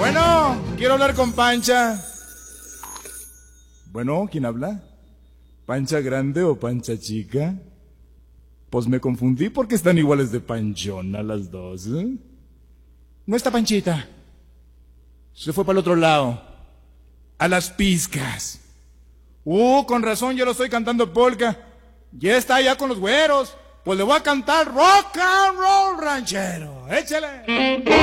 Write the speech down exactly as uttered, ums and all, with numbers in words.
Bueno, quiero hablar con Pancha. Bueno, ¿quién habla? ¿Pancha grande o Pancha chica? Pues me confundí porque están iguales de panchona las dos, ¿eh? No está Panchita. Se fue para el otro lado. A las pizcas. Uh, con razón yo lo estoy cantando polka. Ya está allá con los güeros. Pues le voy a cantar rock and roll ranchero. Échale.